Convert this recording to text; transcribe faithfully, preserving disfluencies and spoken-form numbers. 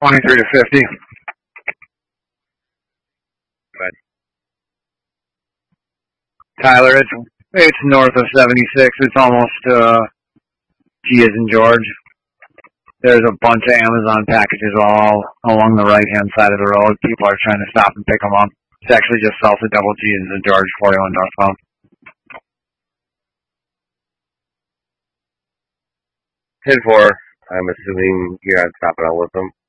twenty-three to fifty. But Tyler, it's it's north of seventy-six. It's almost uh, G as in George. There's a bunch of Amazon packages all along the right-hand side of the road. People are trying to stop and pick them up. It's actually just south of double G as in George, forty-one northbound. ten four, I'm assuming you're not stopping out with them.